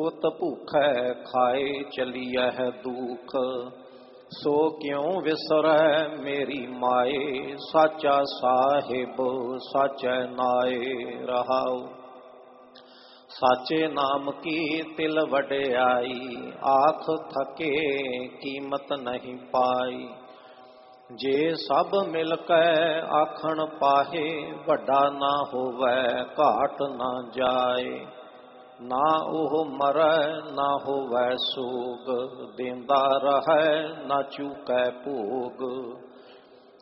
भुगत भूखै खाए चलियह दुख। सो क्यों विसरै मेरी माए साचा साहिब साचै नाए रहाओ। साचे नाम की तिल वडियाई आख थके कीमत नहीं पाई। जे सब मिल कै आखण पाहे वड्डा ना होवै घाट ना जाए। ना ओह मरै ना होवै सोग देंदा रहै ना चूकै भोग।